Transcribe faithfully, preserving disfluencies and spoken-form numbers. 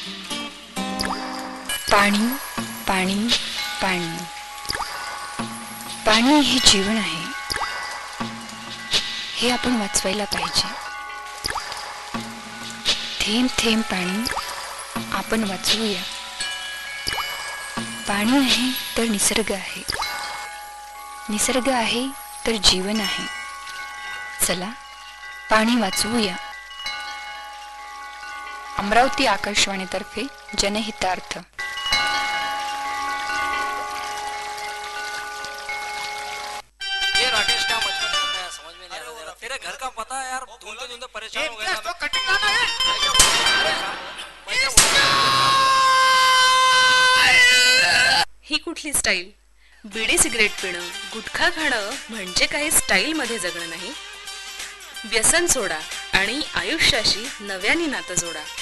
पाणी पाणी पाणी पाणी हे जीवन आहे, हे आपण वाचवायला पाहिजे. थेंब थेंब पाणी आपण वाचवूया. पाणी आहे तर निसर्ग आहे, निसर्ग आहे तर जीवन आहे. चला पाणी वाचवूया. अमरावती आकाशवाणीतर्फे जनहितार्थ. ये राकेश क्या मजबूर करता है, समझ में नहीं आ रहा. तेरे घर का पता है यार, ढूंढते ढूंढते परेशान हो गया. तो कटिंग गाना है. ही कुठली स्टाईल? बिडी सिगरेट पिणं, गुटखा खाणं म्हणजे काही स्टाईल मध्ये जगणं नाही. व्यसन सोडा आणि आयुष्याशी नव्याने नातं जोडा.